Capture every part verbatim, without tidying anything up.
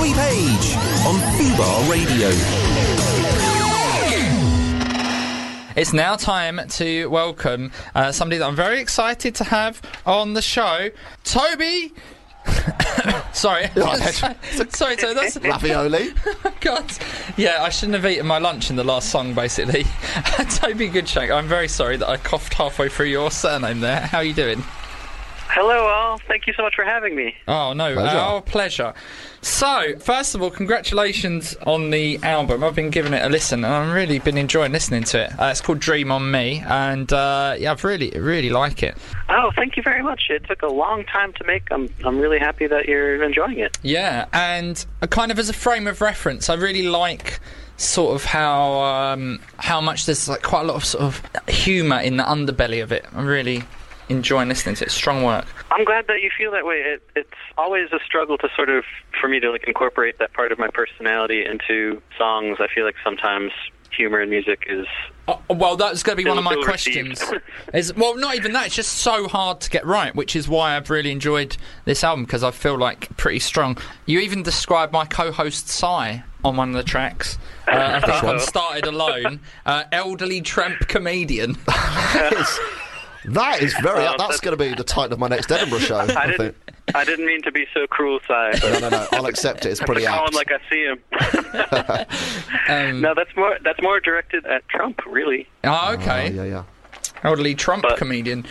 Joey Page on Fubar Radio. It's now time to welcome uh, somebody that I'm very excited to have on the show, Toby. Sorry, sorry, Toby. That's ravioli. God, yeah, I shouldn't have eaten my lunch in the last song, basically. Toby Goodshank. I'm very sorry that I coughed halfway through your surname there. How are you doing? Hello, all. Thank you so much for having me. Oh, no, pleasure. Our pleasure. So, first of all, congratulations on the album. I've been giving it a listen, and I've really been enjoying listening to it. Uh, it's called Dream on Me, and uh, yeah, I've really, really like it. Oh, thank you very much. It took a long time to make. I'm, I'm really happy that you're enjoying it. Yeah, and uh, kind of as a frame of reference, I really like sort of how um, how much there's like quite a lot of sort of humour in the underbelly of it. I'm really enjoying listening to it. Strong work. I'm glad that you feel that way. It, it's always a struggle to sort of, for me to like incorporate that part of my personality into songs. I feel like sometimes humor in music is... Oh, well, that's going to be one of my questions. Is, well, not even that. It's just so hard to get right, which is why I've really enjoyed this album, because I feel like pretty strong. You even described my co-host, Sai, on one of the tracks. Uh, I think on Started Alone. Uh, elderly tramp comedian. That is very... Uh, that's going to be the title of my next Edinburgh show, I, I didn't, think. I didn't mean to be so cruel, Si. No, no, no. I'll accept it. It's pretty I apt. call him like I see him. um, no, that's more that's more directed at Trump, really. Oh, okay. Uh, yeah, yeah. Elderly Trump but, comedian.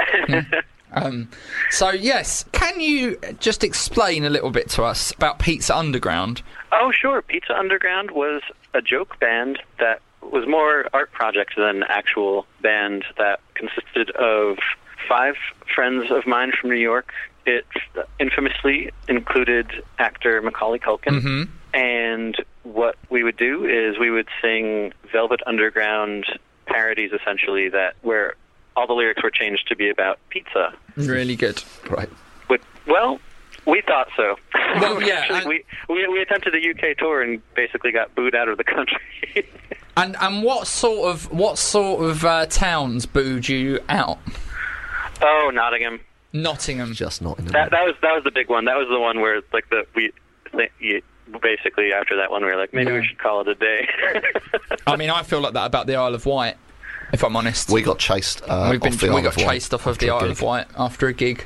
um, so, yes. Can you just explain a little bit to us about Pizza Underground? Oh, sure. Pizza Underground was a joke band that was more art project than actual band that consisted of five friends of mine from New York. It infamously included actor Macaulay Culkin. Mm-hmm. And what we would do is we would sing Velvet Underground parodies, essentially, that where all the lyrics were changed to be about pizza. Really good. Right. But, well, we thought so. Well, yeah. Actually, we, we we attempted a U K tour and basically got booed out of the country. And and what sort of what sort of uh, towns booed you out? Oh, Nottingham. Nottingham. Just Nottingham. That that was that was the big one. That was the one where like the we th- you, basically after that one we were like maybe yeah. we should call it a day. I mean, I feel like that about the Isle of Wight, if I'm honest. We got chased. Uh, We've been off the we Isle got of chased Wight off of the Isle of Wight after a gig.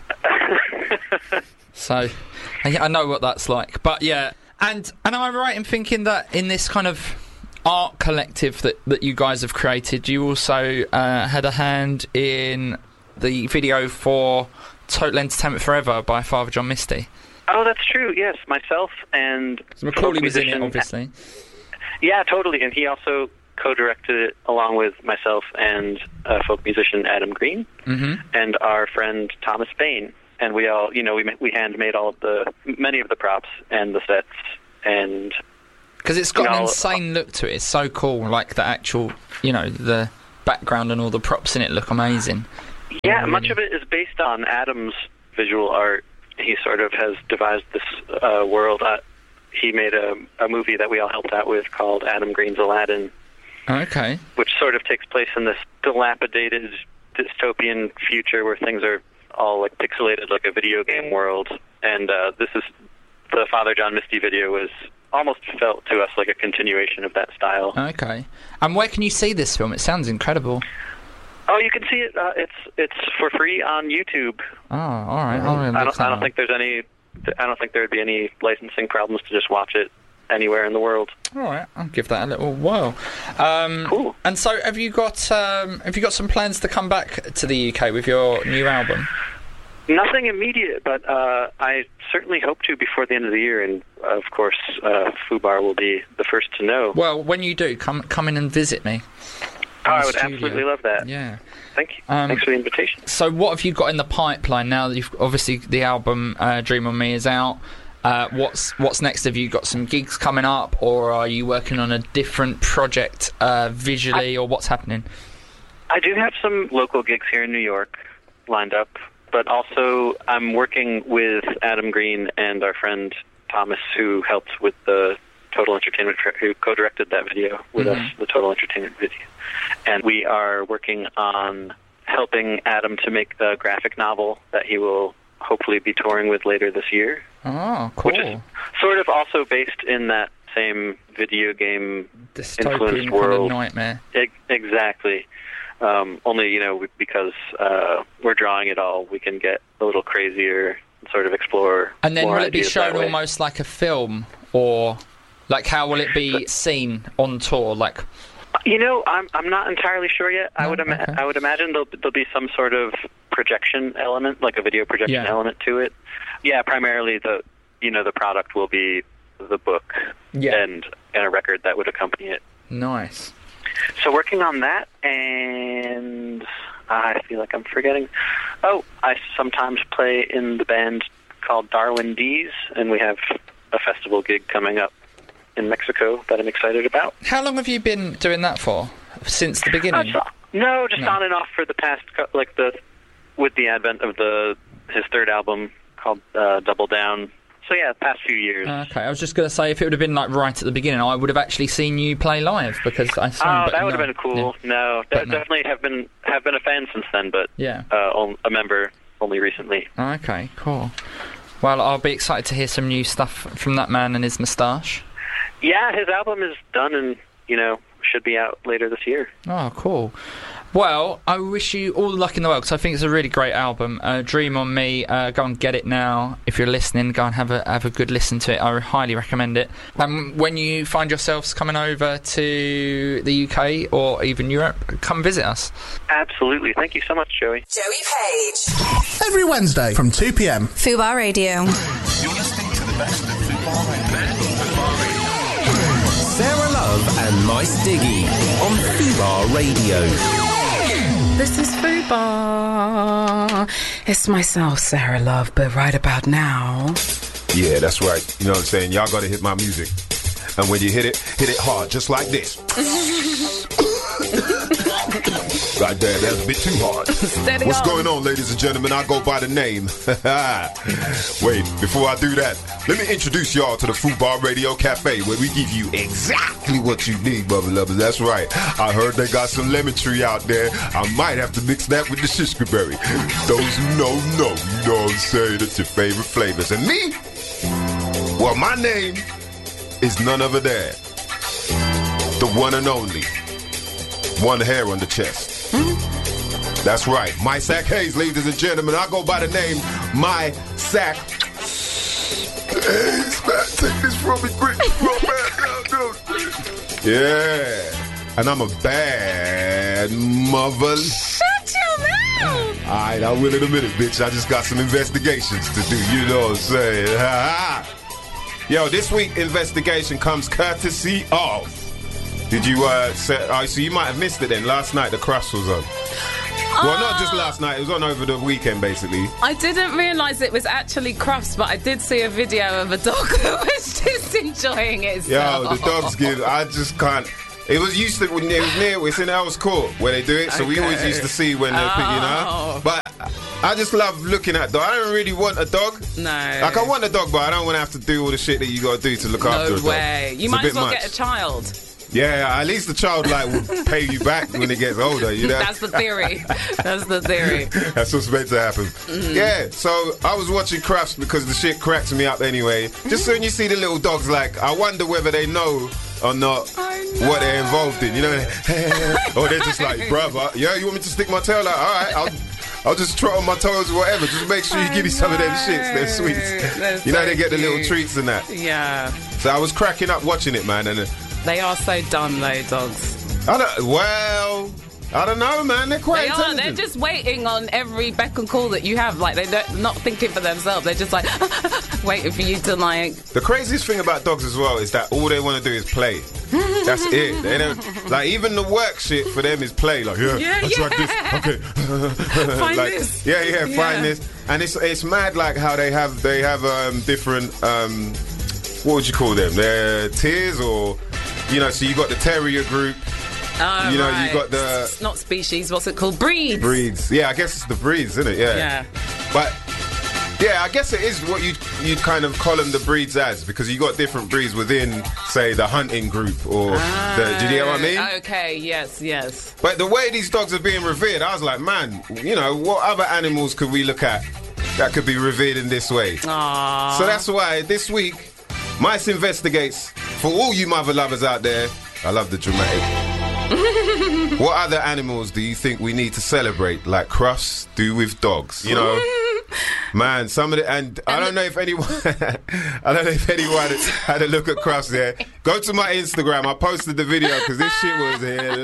So I, I know what that's like. But yeah, and and am I right in thinking that in this kind of art collective that, that you guys have created, you also uh, had a hand in the video for Total Entertainment Forever by Father John Misty? Oh, that's true, yes. Myself and... So Macaulay was in it, obviously. Yeah, totally, and he also co-directed it along with myself and uh, folk musician Adam Green mm-hmm. and our friend Thomas Bain. And we all, you know, we we handmade all of the, many of the props and the sets and... Because it's got you know, an insane look to it. It's so cool. Like the actual, you know, the background and all the props in it look amazing. Yeah, really. Much of it is based on Adam's visual art. He sort of has devised this uh, world. Uh, he made a, a movie that we all helped out with called Adam Green's Aladdin. Okay. Which sort of takes place in this dilapidated dystopian future where things are all like pixelated like a video game world. And uh, this is the Father John Misty video was almost felt to us like a continuation of that style. Okay. And where can you see this film? It sounds incredible. Oh, you can see it. Uh, it's it's for free on YouTube. Oh, all right. I'll really I look don't. I don't that think there's any. I don't think there would be any licensing problems to just watch it anywhere in the world. All right. I'll give that a little whirl. Um, cool. And so, have you got um, have you got some plans to come back to the U K with your new album? Nothing immediate, but uh, I certainly hope to before the end of the year, and of course, uh, Fubar will be the first to know. Well, when you do, come come in and visit me. Oh, I would studio. absolutely love that. Yeah. Thank you. Um, Thanks for the invitation. So what have you got in the pipeline now that you've obviously the album uh, Dream on Me is out? Uh, what's what's next? Have you got some gigs coming up, or are you working on a different project uh, visually, I, or what's happening? I do have some local gigs here in New York lined up, but also I'm working with Adam Green and our friend Thomas, who helped with the Total Entertainment, who co-directed that video with mm-hmm. us, the Total Entertainment video. And we are working on helping Adam to make a graphic novel that he will hopefully be touring with later this year. Oh, cool. Which is sort of also based in that same video game influenced Dystopian world. kind of nightmare. E- exactly. Um, only, you know, because uh, we're drawing it all, we can get a little crazier and sort of explore. And then more will it be ideas shown that way. almost like a film, or like how will it be seen on tour? Like, You know, I'm I'm not entirely sure yet. I No? would ima- Okay. I would imagine there'll there'll be some sort of projection element, like a video projection Yeah. element to it. Yeah, primarily the you know the product will be the book Yeah. and and a record that would accompany it. nice. So working on that, and I feel like I'm forgetting. Oh, I sometimes play in the band called Darwin D's, and we have a festival gig coming up in Mexico that I'm excited about. How long have you been doing that for? Since the beginning? Uh, no, just No. on and off for the past, cou- like the, with the advent of the his third album called uh, Double Down. So yeah, the past few years. Okay, I was just going to say, if it would have been like right at the beginning, I would have actually seen you play live, because I saw. oh, but that would no. have been cool. Yeah. No, But de- no. definitely have been have been a fan since then, but Yeah. uh, on- a member only recently. Okay, cool. Well, I'll be excited to hear some new stuff from that man and his moustache. Yeah, his album is done and you know should be out later this year. Oh, cool. Well, I wish you all the luck in the world, because I think it's a really great album. Uh, Dream on Me, uh, go and get it now. If you're listening, go and have a have a good listen to it. I highly recommend it. And um, when you find yourselves coming over to the U K or even Europe, come visit us. Absolutely. Thank you so much, Joey. Joey Page. Every Wednesday from two p.m. Fubar Radio. You're listening to the best of Fubar Radio. Sarah Love and Mice Diggy on Fubar Radio. This is Fubar. It's myself, Sarah Love, but right about now. Yeah, that's right. You know what I'm saying? Y'all gotta hit my music. And when you hit it, hit it hard, just like this. Right there, that's a bit too hard. Steady What's on. going on, ladies and gentlemen? I go by the name. Wait, before I do that, let me introduce y'all to the Fubar Radio Cafe, where we give you exactly what you need, Bubba Lovers. That's right. I heard they got some lemon tree out there. I might have to mix that with the shishka berry. Those who know, know. You know what I'm saying? It's your favorite flavors. And me? Well, my name is none other than the one and only one hair on the chest. That's right, My Sack Hayes, ladies and gentlemen. I go by the name My Sack Hayes. Man, take this from me quick. Yeah, and I'm a bad mother. Shut your mouth! Alright, I will in a minute, bitch. I just got some investigations to do, you know what I'm saying? Ha ha! Yo, this week investigation comes courtesy of. Did you, uh, say, oh, so you might have missed it then. Last night the Crufts was on. Well, not just last night, it was on over the weekend, basically. I didn't realise it was actually Crufts, but I did see a video of a dog that was just enjoying itself. Yo, the dogs give, I just can't. It was used to, when it was near, it's in Earls Court where they do it, so we always Okay. used to see when they pick, you know? Oh. But I just love looking at dogs. I don't really want a dog. No. Like, I want a dog, but I don't want to have to do all the shit that you got to do to look after a No dog. way. You It's a might bit as well much. get a child. Yeah, at least the child like will pay you back when it gets older. You know, That's the theory. That's the theory. that's what's meant to happen. Mm-hmm. Yeah, so I was watching Crafts because the shit cracks me up anyway. Just when you see the little dogs, like I wonder whether they know or not I know. what they're involved in. You know, or they're just like, brother, yeah, you want me to stick my tail out? All right, I'll. I'll just trot on my toes or whatever. Just make sure you I give me some of them know. shits. They're sweets. They're You know, so they get the little cute. treats and that. Yeah. So I was cracking up watching it, man. And uh, They are so dumb, though, dogs. I don't, well, I don't know, man. They're quite They are. They're intelligent. just waiting on every beck and call that you have. Like, they're not- not thinking for themselves. They're just like, waiting for you to, like... The craziest thing about dogs as well is that all they want to do is play. That's it. They don't, like, even the work shit for them is play. Like, yeah, Yeah, I tried yeah. this. Okay. Find like, this. Yeah, yeah, Yeah. find this. And it's it's mad like how they have they have um, different um, what would you call them? They're tiers or you know. So you got the terrier group. Oh, You know, you right. got the- It's not species. What's it called? Breeds. Breeds. Yeah, I guess it's the breeds, isn't it? Yeah. Yeah. But yeah, I guess it is what you you kind of column the breeds as because you got different breeds within, say, the hunting group or the. Do you get what I mean? Okay, yes, yes. But the way these dogs are being revered, I was like, man, you know, what other animals could we look at that could be revered in this way? Aww. So that's why this week Mice Investigates. For all you mother lovers out there, I love the dramatic. What other animals do you think we need to celebrate like Crufts do with dogs? You know, man, some of the, and I don't know if anyone, I don't know if anyone had a look at Crufts there. Go to my Instagram. I posted the video because this shit was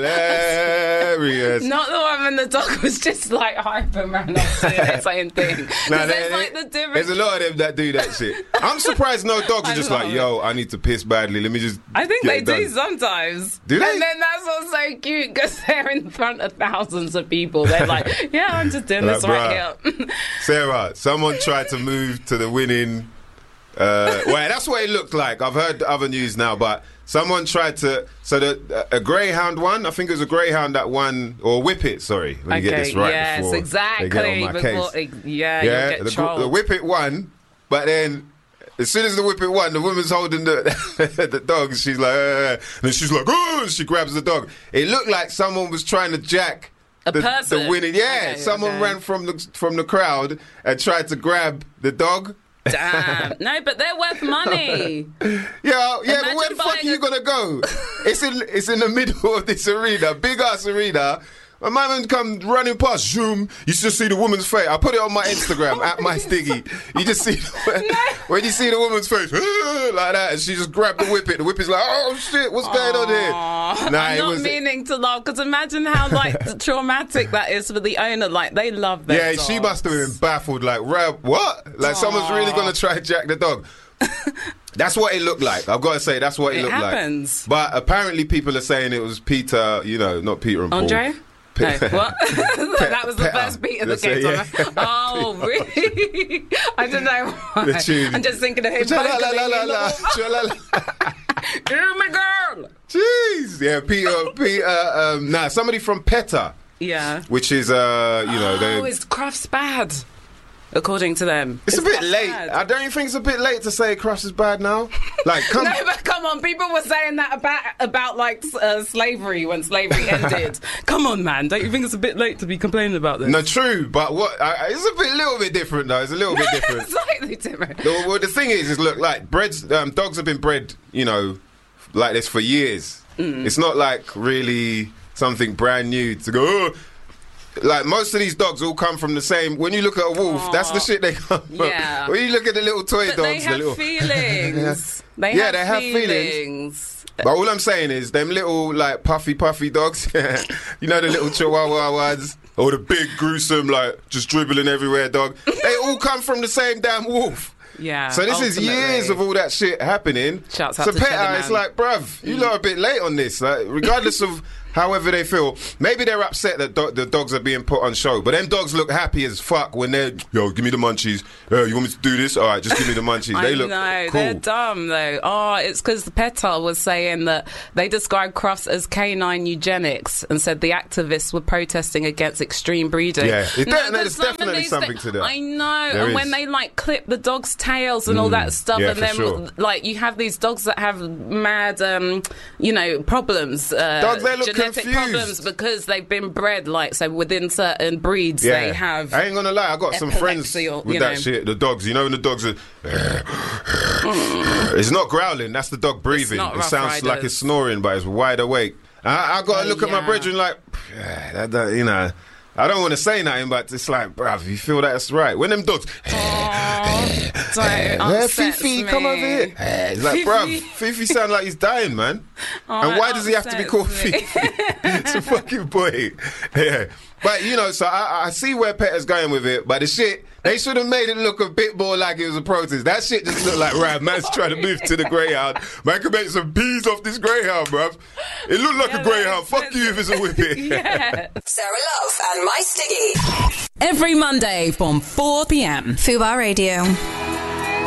hilarious. Not the one when the dog was just like hyper man up doing the same thing. Nah, there's there- like the difference. There's a lot of them that do that shit. I'm surprised no dogs are I just love like, it. yo, I need to piss badly. Let me just. I think get they it done. do sometimes. Do they? And then that's what's so cute because they're in front of thousands of people. They're like, yeah, I'm just doing Like, this right bruh. here. Sarah, someone tried to move to the winning. Uh, well, that's what it looked like. I've heard other news now, but someone tried to. So the a greyhound won. I think it was a greyhound that won, or Whippet. Sorry, let me get this right. yes, before exactly. They get on my Before- case. yeah, Yeah, you'll get the, trolled. the Whippet won, but then. As soon as the Whippet won, the woman's holding the the dog. And she's like, uh, and then she's like, oh, and she grabs the dog. It looked like someone was trying to jack A the, person? the winning. Yeah, Okay, someone okay. ran from the from the crowd and tried to grab the dog. Damn. No, but they're worth money. Yeah, yeah, but Imagine where the fuck are buying you a- gonna go? It's in it's in the middle of this arena, big ass arena. My man come running past, zoom. You just see the woman's face. I put it on my Instagram at my Stiggy. You just see when you see the woman's face like that, and she just grabbed the whippet. The whippet's like, oh shit, what's going on here? Nah, I'm it not was. meaning to laugh because imagine how like traumatic that is for the owner. Like they love their Yeah, she dogs. must have been baffled. Like, Rab, what? Like someone's really gonna try and jack the dog. That's what it looked like. I've got to say, that's what it, It looked happens. like. But apparently, people are saying it was Peter. You know, not Peter and Paul. Andre? No, Pe- what? that was the Petter. first beat of the That's it, game. yeah. Oh, really? I don't know why. The tune. I'm just thinking of him. Cha-la-la-la-la-la. Cha-la-la. Hear me, girl. Jeez, yeah, Peter, Peter, um, nah, somebody from PETA, Yeah. which is, uh, you know, Oh, they. it's Crufts bad, according to them. It's a bit Crufts late. bad. I don't you think it's a bit late to say Crufts is bad now? Like, come. No, but come on, people were saying that about about like uh, slavery when slavery ended. Come on, man, don't you think it's a bit late to be complaining about this? No, true, but what? I, it's a bit, little bit different though. It's a little bit different. Slightly different. the, well, the thing is, is look, like breeds, um, dogs have been bred, you know, like this for years. Mm. It's not like really something brand new to go. Oh. Like most of these dogs all come from the same. When you look at a wolf, Aww. that's the shit they come from. Yeah. When you look at the little toy But dogs, they the have little. feelings. They Yeah, have they have feelings. feelings. But all I'm saying is, them little like puffy, puffy dogs. You know the little Chihuahua ones, or the big, gruesome, like just dribbling everywhere dog. They all come from the same damn wolf. Yeah. So this is ultimately. years of all that shit happening. Shouts out so to Cheddar PETA, it's Man. like, bruv, you lot are a bit late on this. Like, regardless of however they feel, maybe they're upset that do- the dogs are being put on show. But them dogs look happy as fuck when they're, yo, give me the munchies. Uh, you want me to do this? All right, just give me the munchies. They I look know, cool. they're dumb though. Oh, it's because the PETA was saying that they described Crufts as canine eugenics and said the activists were protesting against extreme breeding. Yeah, it No, de- but there's some of definitely these something thi- to that. I know, There and when is. they like clip the dogs' tails and all that stuff, yeah, and for then sure. like you have these dogs that have mad, um, you know, problems, uh, Dogs, they look genetic confused. problems because they've been bred like so within certain breeds. Yeah. They have. I ain't gonna lie, I got some friends epilepsy or, with you that know. shit. The dogs, you know, when the dogs are. It's not growling, that's the dog breathing. not It Rough sounds Riders. like it's snoring, but it's wide awake. I, I got to Oh, look at my yeah. brethren like, "Yeah, that, that, you know, I don't want to say nothing, but it's like, bruv, you feel that's right. When them dogs. Oh, don't Where upsets Fifi, me. come over here. It's like, Fifi. bruv, Fifi sound like he's dying, man. Oh, and why it does he have to be called upsets me. Fifi? It's a fucking boy. Yeah. But, you know, so I, I see where PETA's going with it, but the shit, they should have made it look a bit more like it was a protest. That shit just looked like, right, man's trying to move to the Greyhound. Man can make some peas off this Greyhound, bruv. It looked like Yeah, a Greyhound. that Fuck makes you if it's a whippet. Yeah. Sarah Love and My Stiggy. Every Monday from four p.m. Fubar Radio.